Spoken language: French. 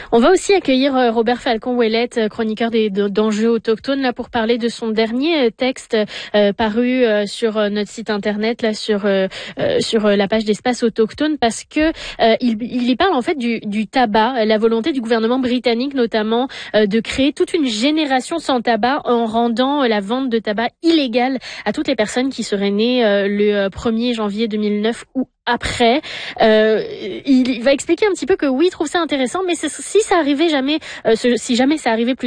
On va aussi accueillir Robert Falcon-Ouellette, chroniqueur d'enjeux autochtones, là pour parler de son dernier texte paru sur notre site internet, là sur la page d'Espace Autochtone, parce que il y parle en fait du tabac, la volonté du gouvernement britannique notamment de créer toute une génération sans tabac en rendant la vente de tabac illégale à toutes les personnes qui seraient nées le 1er janvier 2009 ou après. Il va expliquer un petit peu que oui, il trouve ça intéressant, mais si jamais ça arrivait plus